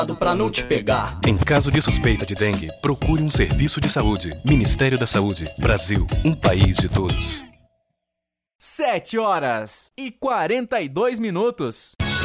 pra não te pegar. Em caso de suspeita de dengue, procure um serviço de saúde. Ministério da Saúde. Brasil, um país de todos. 7h42